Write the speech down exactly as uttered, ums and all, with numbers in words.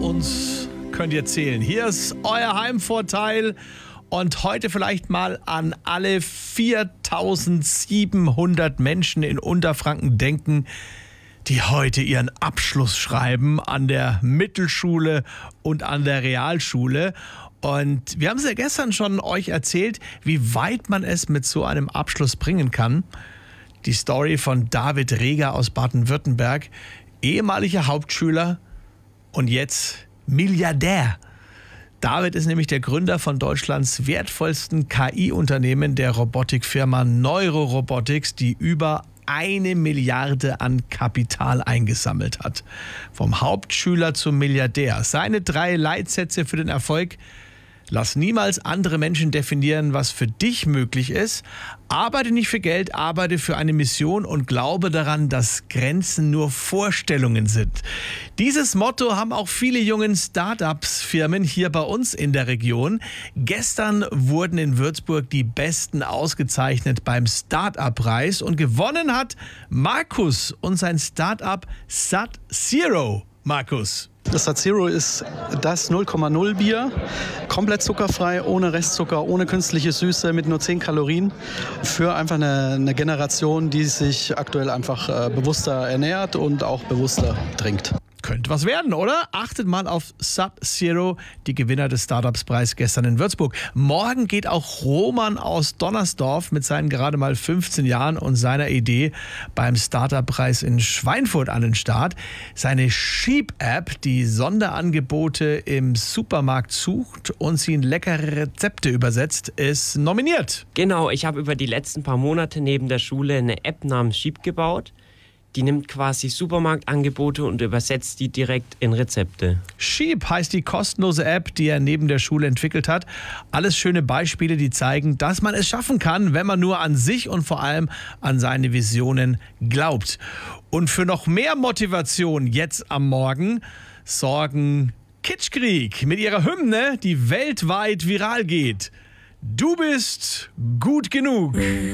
uns könnt ihr zählen. Hier ist euer Heimvorteil und heute vielleicht mal an alle viertausendsiebenhundert Menschen in Unterfranken denken, die heute ihren Abschluss schreiben an der Mittelschule und an der Realschule. Und wir haben es ja gestern schon euch erzählt, wie weit man es mit so einem Abschluss bringen kann. Die Story von David Reger aus Baden-Württemberg, ehemaliger Hauptschüler und jetzt Milliardär. David ist nämlich der Gründer von Deutschlands wertvollsten K I-Unternehmen, der Robotikfirma Neurorobotics, die über eine Milliarde an Kapital eingesammelt hat. Vom Hauptschüler zum Milliardär. Seine drei Leitsätze für den Erfolg: Lass niemals andere Menschen definieren, was für dich möglich ist. Arbeite nicht für Geld, arbeite für eine Mission und glaube daran, dass Grenzen nur Vorstellungen sind. Dieses Motto haben auch viele jungen Start-ups-Firmen hier bei uns in der Region. Gestern wurden in Würzburg die Besten ausgezeichnet beim Start-up-Preis und gewonnen hat Markus und sein Start-up Sat Zero. Markus. Das Sat Zero ist das null Komma null Bier, komplett zuckerfrei, ohne Restzucker, ohne künstliche Süße, mit nur zehn Kalorien, für einfach eine, eine Generation, die sich aktuell einfach äh, bewusster ernährt und auch bewusster trinkt. Könnte was werden, oder? Achtet mal auf Sat Zero, die Gewinner des Startups-Preis gestern in Würzburg. Morgen geht auch Roman aus Donnersdorf mit seinen gerade mal fünfzehn Jahren und seiner Idee beim Startup-Preis in Schweinfurt an den Start. Seine Sheep-App, die Sonderangebote im Supermarkt sucht und sie in leckere Rezepte übersetzt, ist nominiert. Genau, ich habe über die letzten paar Monate neben der Schule eine App namens Sheep gebaut. Die nimmt quasi Supermarktangebote und übersetzt die direkt in Rezepte. Sheep heißt die kostenlose App, die er neben der Schule entwickelt hat. Alles schöne Beispiele, die zeigen, dass man es schaffen kann, wenn man nur an sich und vor allem an seine Visionen glaubt. Und für noch mehr Motivation jetzt am Morgen sorgen Kitschkrieg mit ihrer Hymne, die weltweit viral geht. Du bist gut genug.